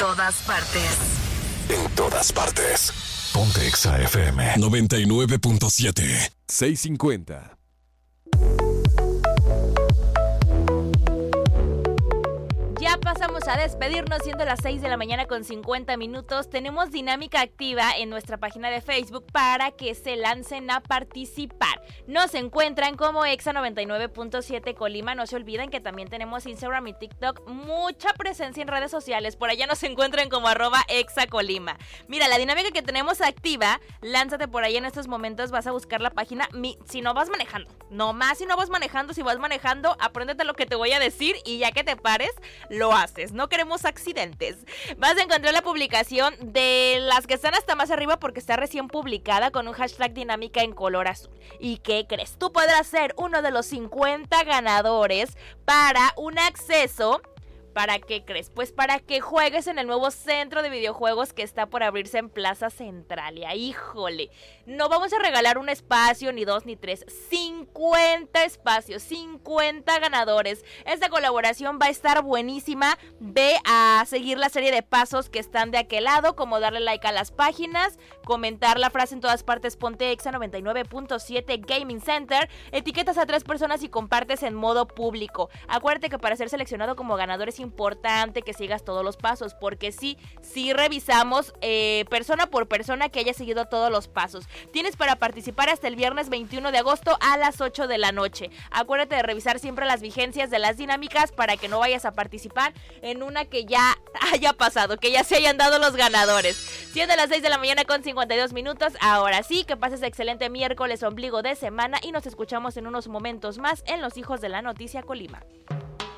todas partes. En todas partes. Ponte Exa FM 99.7 650. Ya pasamos a despedirnos, siendo las 6 de la mañana con 50 minutos. Tenemos dinámica activa en nuestra página de Facebook para que se lancen a participar. Nos encuentran como Exa 99.7 Colima. No se olviden que también tenemos Instagram y TikTok. Mucha presencia en redes sociales. Por allá nos encuentran como @ExaColima. Mira, la dinámica que tenemos activa, lánzate por ahí en estos momentos. Vas a buscar la página. Si no vas manejando, nomás si no vas manejando, si vas manejando, apréndete lo que te voy a decir y ya que te pares, lo haces. No queremos accidentes. Vas a encontrar la publicación de las que están hasta más arriba porque está recién publicada con un hashtag dinámica en color azul. ¿Y qué crees? Tú podrás ser uno de los 50 ganadores para un acceso. ¿Para qué crees? Pues para que juegues en el nuevo centro de videojuegos que está por abrirse en Plaza Centralia. ¡Híjole! No vamos a regalar un espacio, ni 2, ni 3. 50 espacios, 50 ganadores. Esta colaboración va a estar buenísima. Ve a seguir la serie de pasos que están de aquel lado, como darle like a las páginas, comentar la frase en todas partes, ponte Exa 99.7 Gaming Center, etiquetas a 3 personas y compartes en modo público. Acuérdate que para ser seleccionado como ganador es importante que sigas todos los pasos, porque sí revisamos persona por persona que haya seguido todos los pasos. Tienes para participar hasta el viernes 21 de agosto a las 8 de la noche. Acuérdate de revisar siempre las vigencias de las dinámicas para que no vayas a participar en una que ya haya pasado, que ya se hayan dado los ganadores. Siendo las 6 de la mañana con 52 minutos, ahora sí, que pases excelente miércoles, ombligo de semana, y nos escuchamos en unos momentos más en Los Hijos de la Noticia Colima.